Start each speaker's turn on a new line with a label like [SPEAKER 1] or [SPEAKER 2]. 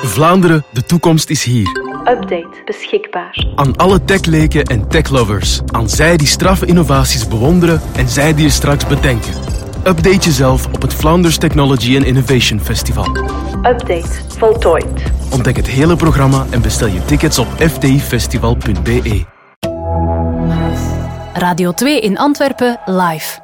[SPEAKER 1] Vlaanderen, de toekomst is hier.
[SPEAKER 2] Update beschikbaar.
[SPEAKER 1] Aan alle techleken en techlovers. Aan zij die straffe innovaties bewonderen en zij die er straks bedenken. Update jezelf op het Flanders Technology and Innovation Festival.
[SPEAKER 2] Update voltooid.
[SPEAKER 1] Ontdek het hele programma en bestel je tickets op ftifestival.be.
[SPEAKER 3] Radio 2 in Antwerpen live.